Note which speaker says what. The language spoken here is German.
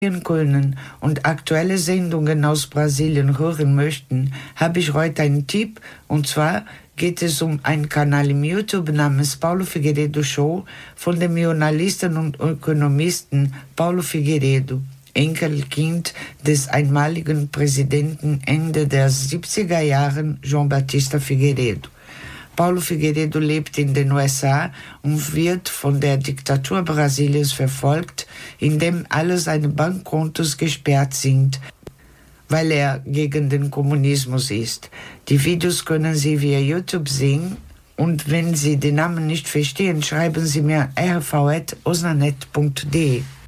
Speaker 1: können und aktuelle Sendungen aus Brasilien hören möchten, habe ich heute einen Tipp, und zwar geht es um einen Kanal im YouTube namens Paulo Figueiredo Show von dem Journalisten und Ökonomisten Paulo Figueiredo, Enkelkind des einmaligen Präsidenten Ende der 70er Jahren João Batista Figueiredo. Paulo Figueiredo lebt in den USA und wird von der Diktatur Brasiliens verfolgt, indem alle seine Bankkontos gesperrt sind, weil er gegen den Kommunismus ist. Die Videos können Sie via YouTube sehen und wenn Sie den Namen nicht verstehen, schreiben Sie mir rv@osnanet.de.